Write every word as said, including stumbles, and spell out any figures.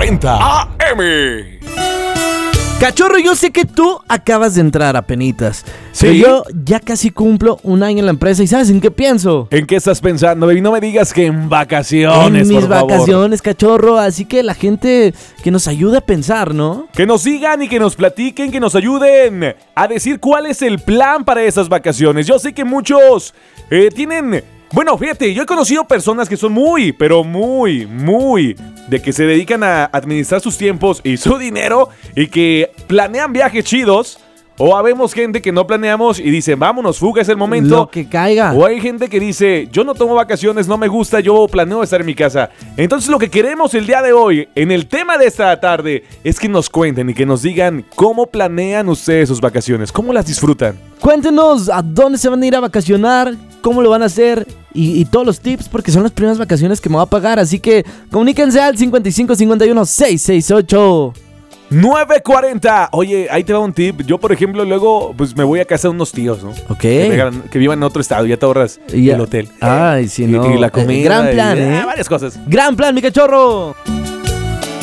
cuarenta A M. Cachorro, yo sé que tú acabas de entrar apenitas. ¿Sí? Pero yo ya casi cumplo un año en la empresa y ¿sabes en qué pienso? ¿En qué estás pensando, baby? No me digas que en vacaciones, En mis por favor. vacaciones, cachorro. Así que la gente que nos ayude a pensar, ¿no? Que nos sigan y que nos platiquen, que nos ayuden a decir cuál es el plan para esas vacaciones. Yo sé que muchos eh, tienen... Bueno, fíjate, yo he conocido personas que son muy, pero muy, muy de que se dedican a administrar sus tiempos y su dinero y que planean viajes chidos. O habemos gente que no planeamos y dicen, vámonos, fuga, es el momento. Lo que caiga. O hay gente que dice, yo no tomo vacaciones, no me gusta, yo planeo estar en mi casa. Entonces lo que queremos el día de hoy, en el tema de esta tarde, es que nos cuenten y que nos digan cómo planean ustedes sus vacaciones, cómo las disfrutan. Cuéntenos a dónde se van a ir a vacacionar, cómo lo van a hacer y, y todos los tips porque son las primeras vacaciones que me va a pagar. Así que comuníquense al cincuenta y cinco cincuenta y uno seiscientos sesenta y ocho. nueve cuarenta. Oye, ahí te va un tip. Yo, por ejemplo, luego pues me voy a casa de unos tíos, ¿no? Ok. Que, vengan- que vivan en otro estado, ya te ahorras Y ya- el hotel. Ay, sí, Y- no. Y, la comida. Eh, gran plan, y, ¿eh? ah, varias cosas. Gran plan, mi cachorro.